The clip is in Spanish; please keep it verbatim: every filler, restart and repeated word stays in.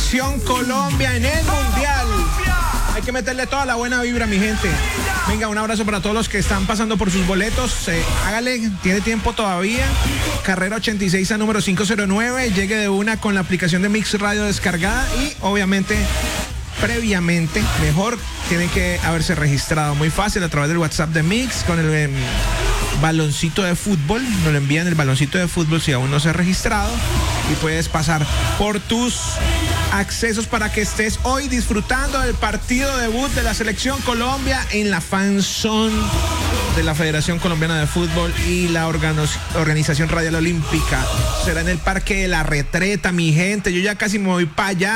Selección Colombia en el Mundial. Hay que meterle toda la buena vibra, mi gente. Venga, un abrazo para todos los que están pasando por sus boletos. Eh, hágale, tiene tiempo todavía. Carrera ochenta y seis a número quinientos nueve. Llegue de una con la aplicación de Mix Radio descargada y obviamente previamente, mejor, tienen que haberse registrado. Muy fácil, a través del WhatsApp de Mix con el eh, baloncito de fútbol. Nos lo envían el baloncito de fútbol si aún no se ha registrado y puedes pasar por tus accesos para que estés hoy disfrutando del partido debut de la Selección Colombia en la fanzone de la Federación Colombiana de Fútbol y la Organización Radial Olímpica. Será en el Parque de la Retreta, mi gente. Yo ya casi me voy para allá.